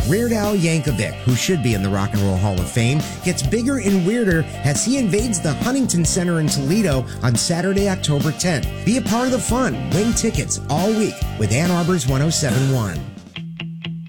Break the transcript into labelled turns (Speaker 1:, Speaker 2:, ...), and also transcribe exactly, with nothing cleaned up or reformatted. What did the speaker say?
Speaker 1: Weird Al Yankovic, who should be in the Rock and Roll Hall of Fame, gets bigger and weirder as he invades the Huntington Center in Toledo on Saturday, October tenth. Be a part of the fun. Win tickets all week with Ann Arbor's one oh seven point one.